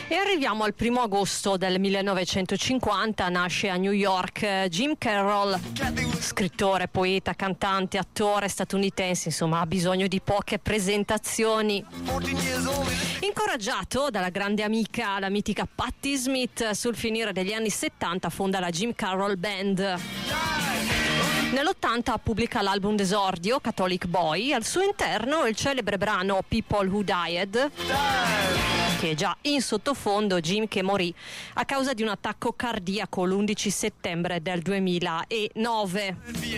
E arriviamo al 1° agosto del 1950, nasce a New York Jim Carroll, scrittore, poeta, cantante, attore statunitense, insomma ha bisogno di poche presentazioni. Incoraggiato dalla grande amica, la mitica Patti Smith, sul finire degli anni 70 fonda la Jim Carroll Band. Nell'80 pubblica l'album d'esordio Catholic Boy, al suo interno il celebre brano People Who Died, che è già in sottofondo Jim che morì a causa di un attacco cardiaco l'11 settembre del 2009.